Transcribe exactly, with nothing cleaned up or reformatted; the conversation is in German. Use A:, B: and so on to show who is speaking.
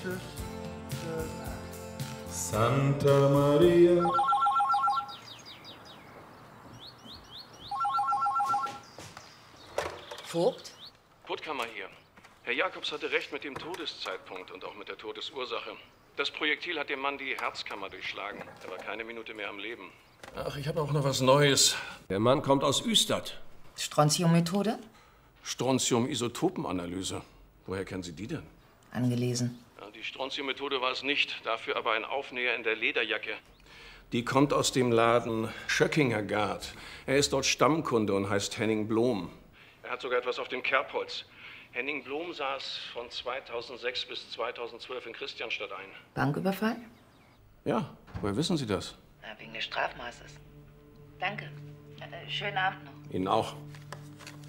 A: Santa Maria.
B: Vogt?
C: Puttkammer hier. Herr Jakobs hatte recht mit dem Todeszeitpunkt und auch mit der Todesursache. Das Projektil hat dem Mann die Herzkammer durchschlagen. Er war keine Minute mehr am Leben. Ach, ich habe auch noch was Neues. Der Mann kommt aus Üstad.
B: Strontium-Methode?
C: Strontium-Isotopenanalyse. Woher kennen Sie die denn?
B: Angelesen.
C: Ja, die Strontium-Methode war es nicht, dafür aber ein Aufnäher in der Lederjacke. Die kommt aus dem Laden Schöckinger Gard. Er ist dort Stammkunde und heißt Henning Blom. Er hat sogar etwas auf dem Kerbholz. Henning Blom saß von zweitausendsechs bis zweitausendzwölf in Christianstadt ein.
B: Banküberfall?
C: Ja, woher wissen Sie das?
B: Na, wegen des Strafmaßes. Danke. Äh, schönen Abend noch.
C: Ihnen auch.